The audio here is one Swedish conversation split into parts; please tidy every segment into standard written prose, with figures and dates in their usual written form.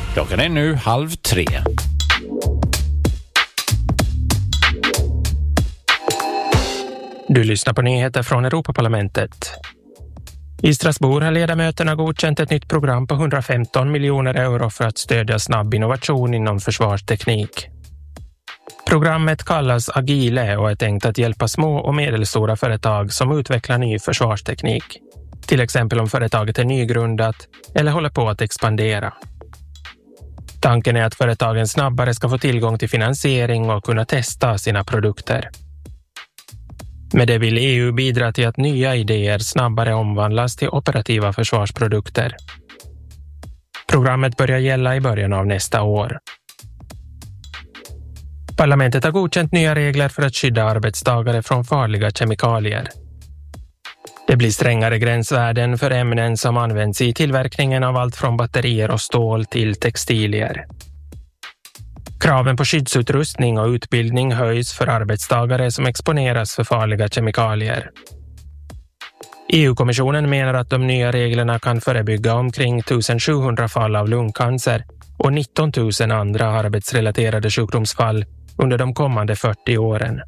Klockan är nu 2:30. Du lyssnar på nyheter från Europaparlamentet. I Strasbourg har ledamöterna godkänt ett nytt program på 115 miljoner euro för att stödja snabb innovation inom försvarsteknik. Programmet kallas Agile och är tänkt att hjälpa små och medelstora företag som utvecklar ny försvarsteknik. Till exempel om företaget är nygrundat eller håller på att expandera. Tanken är att företagen snabbare ska få tillgång till finansiering och kunna testa sina produkter. Med det vill EU bidra till att nya idéer snabbare omvandlas till operativa försvarsprodukter. Programmet börjar gälla i början av nästa år. Parlamentet har godkänt nya regler för att skydda arbetstagare från farliga kemikalier. Det blir strängare gränsvärden för ämnen som används i tillverkningen av allt från batterier och stål till textilier. Kraven på skyddsutrustning och utbildning höjs för arbetstagare som exponeras för farliga kemikalier. EU-kommissionen menar att de nya reglerna kan förebygga omkring 1700 fall av lungcancer och 19 000 andra arbetsrelaterade sjukdomsfall under de kommande 40 åren.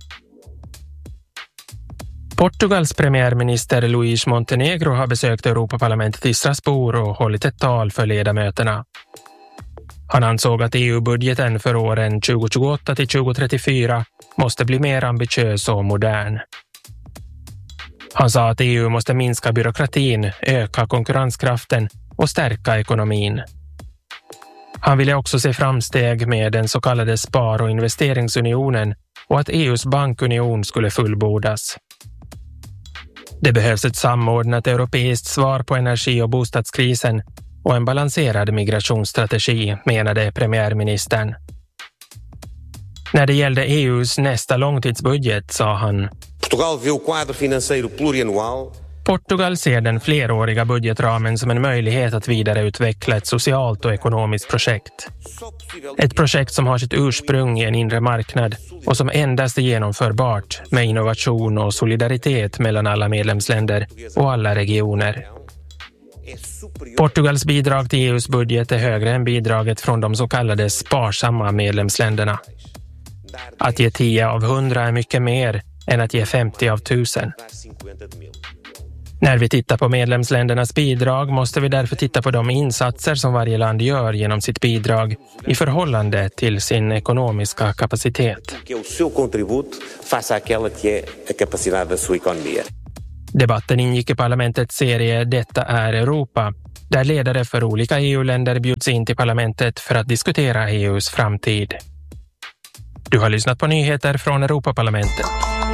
Portugals premiärminister Luís Montenegro har besökt Europaparlamentet i Strasbourg och hållit ett tal för ledamöterna. Han ansåg att EU-budgeten för åren 2028 till 2034 måste bli mer ambitiös och modern. Han sa att EU måste minska byråkratin, öka konkurrenskraften och stärka ekonomin. Han ville också se framsteg med den så kallade spar- och investeringsunionen och att EUs bankunion skulle fullbordas. Det behövs ett samordnat europeiskt svar på energi- och bostadskrisen och en balanserad migrationsstrategi, menade premiärministern. När det gällde EUs nästa långtidsbudget sa han: Portugal ser den fleråriga budgetramen som en möjlighet att vidareutveckla ett socialt och ekonomiskt projekt. Ett projekt som har sitt ursprung i en inre marknad och som endast är genomförbart med innovation och solidaritet mellan alla medlemsländer och alla regioner. Portugals bidrag till EUs budget är högre än bidraget från de så kallade sparsamma medlemsländerna. Att ge 10 av 100 är mycket mer än att ge 50 av 1000. När vi tittar på medlemsländernas bidrag måste vi därför titta på de insatser som varje land gör genom sitt bidrag i förhållande till sin ekonomiska kapacitet. Debatten ingick i parlamentets serie Detta är Europa, där ledare för olika EU-länder bjuds in till parlamentet för att diskutera EUs framtid. Du har lyssnat på nyheter från Europaparlamentet.